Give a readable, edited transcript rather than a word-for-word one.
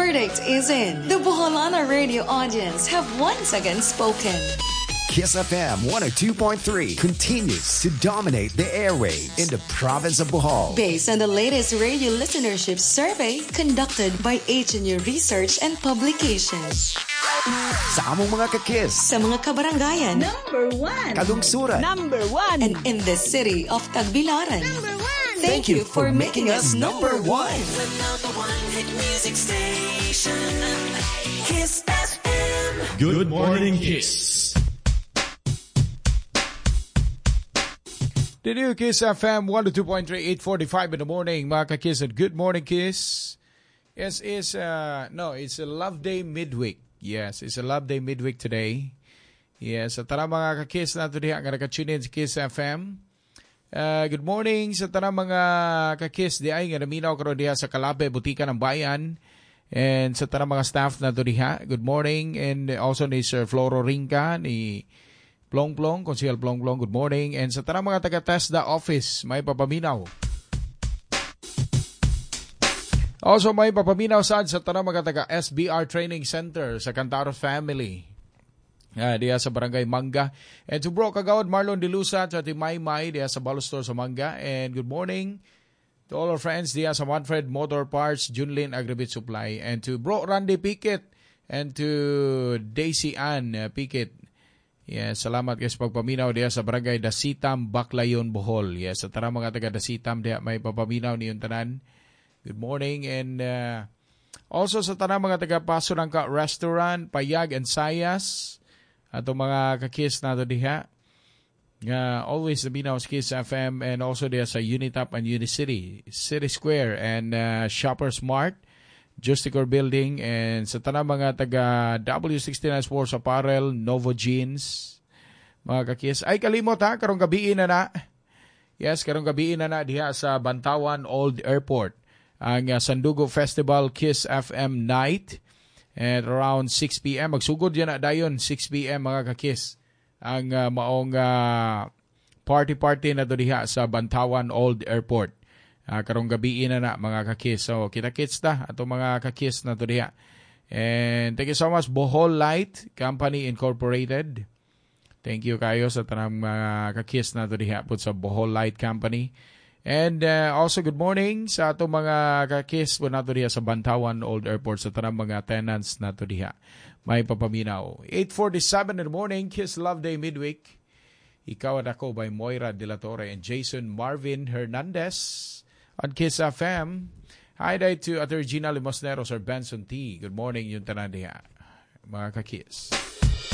verdict is in. The Boholana radio audience have once again spoken. Kiss FM 102.3 continues to dominate the airwaves in the province of Bohol. Based on the latest radio listenership survey conducted by HNU Research and Publications. Sa among mga ka-kiss. Sa mga kabarangayan. Number 1. Kalungsuran. Number 1. And in the city of Tagbilaran. Number 1. Thank you for making us number 1. The number 1 hit music station. Kiss FM. Good morning, Kiss. The new Kiss FM 102.3, 8:45 in the morning, mga ka-kiss, and good morning, Kiss. Yes, it's a Love Day midweek. Yes, it's a Love Day midweek today. Yes, sa tara mga ka-kiss nato diha nga naka-tune in sa Kiss FM. Good morning sa tara mga ka-kiss di ay nga naminaw karon diha sa Kalape, Butika ng Bayan. And sa tara mga staff nato diha, good morning. And also ni Sir Floro Rinca, ni Plong, Konsehal Plong, good morning. And sa tarang mga taga-TESDA office, may papaminaw. Also, may papaminaw sa tarang mga taga-SBR Training Center sa Cantaros Family. Diya sa Barangay Manga. And to Bro Kagawad, Marlon Dilusa, at Maymay, diya sa Balostor sa Manga. And good morning to all our friends diya sa Manfred Motor Parts, Junlin Agribit Supply. And to Bro Randy Piquet and to Daisy Ann Piquet. Yes, salamat guys pagpaminaw diya sa Barangay Dasitam, Baclayon, Bohol. Yes, sa tara mga taga Dasitam diya may papaminaw niyong tanan. Good morning. And also sa tara mga taga Pasurangka Restaurant, Payag and Sayas. Ato mga kakis nato diha. Always naminaw sa Kiss FM, and also diya sa Unitap and Unicity, City Square and Shoppers Mart, Justicor Building, and sa tanang mga taga W69 Sports Apparel, Novo Jeans, mga kakis. Ay, kalimot ha, karong gabiin na. Yes, karong gabiin na diha sa Bantawan Old Airport. Ang Sandugo Festival Kiss FM Night. At around 6 p.m. Magsugod yan na dayon, 6 p.m. mga kakis. Ang maong party-party na do diha sa Bantawan Old Airport. Karong gabi na mga kakis. So, kita-kits ta ato mga kakis na to diha. And thank you so much, Bohol Light Company Incorporated. Thank you kayo sa tanang mga kakis na to diha po sa Bohol Light Company. And also good morning sa ato mga kakis po na to diha sa Bantawan Old Airport, sa tanang mga tenants na to diha. May papaminaw. 8:47 in the morning, Kiss Love Day midweek. Ikaw at ako by Moira De La Torre and Jason Marvin Hernandez on Kiss FM. Hi day to Ate Regina Limosneros or Benson T. Good morning yung tanan diha, mga kakis.